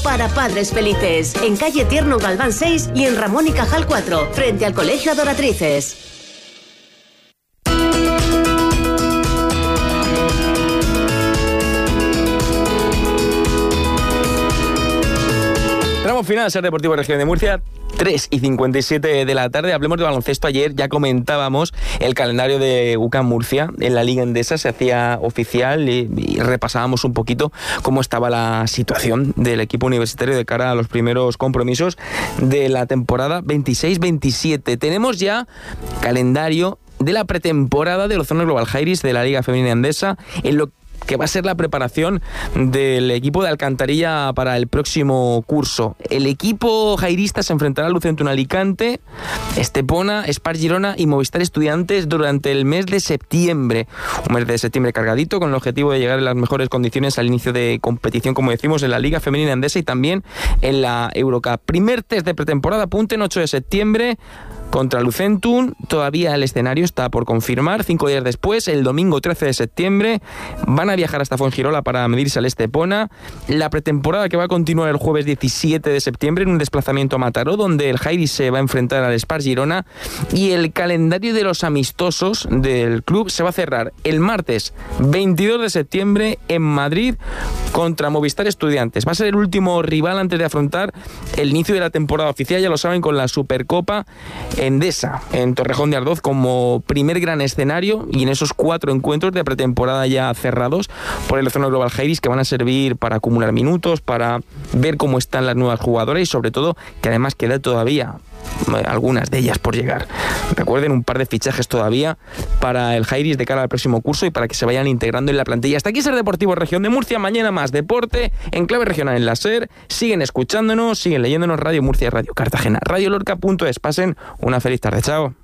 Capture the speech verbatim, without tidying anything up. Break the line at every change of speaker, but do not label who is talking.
Para padres felices, en calle Tierno Galván seis y en Ramón y Cajal cuatro, frente al Colegio Adoratrices.
Tramo final, Ser Deportivo Región de Murcia, tres y cincuenta y siete de la tarde. Hablemos de baloncesto. Ayer ya comentábamos el calendario de U C A M Murcia en la Liga Endesa, se hacía oficial y, y repasábamos un poquito cómo estaba la situación del equipo universitario de cara a los primeros compromisos de la temporada veintiséis veintisiete. Tenemos ya calendario de la pretemporada de Lozano Global Jairis de la Liga Femenina Endesa, en lo que va a ser la preparación del equipo de Alcantarilla para el próximo curso. El equipo jairista se enfrentará a Lucentum Alicante, Estepona, Spar Girona y Movistar Estudiantes durante el mes de septiembre. Un mes de septiembre cargadito con el objetivo de llegar en las mejores condiciones al inicio de competición, como decimos, en la Liga Femenina Endesa y también en la Eurocup. Primer test de pretemporada, apunten, ocho de septiembre. Contra Lucentum, todavía el escenario está por confirmar. Cinco días después, el domingo trece de septiembre, van a viajar hasta Fuengirola para medirse al Estepona. La pretemporada que va a continuar el jueves diecisiete de septiembre en un desplazamiento a Mataró, donde el Jairis se va a enfrentar al Spar Girona. Y el calendario de los amistosos del club se va a cerrar el martes veintidós de septiembre en Madrid contra Movistar Estudiantes. Va a ser el último rival antes de afrontar el inicio de la temporada oficial, ya lo saben, con la Supercopa Endesa en Torrejón de Ardoz como primer gran escenario, y en esos cuatro encuentros de pretemporada ya cerrados por el Lozano Global Jairis, que van a servir para acumular minutos, para ver cómo están las nuevas jugadoras y sobre todo que además queda todavía algunas de ellas por llegar. Recuerden, un par de fichajes todavía para el Jairis de cara al próximo curso y para que se vayan integrando en la plantilla. Hasta aquí Ser Deportivo Región de Murcia. Mañana más deporte en clave regional en la SER. Siguen escuchándonos, siguen leyéndonos. Radio Murcia y Radio Cartagena, radio lorca punto es. Pasen una feliz tarde. Chao.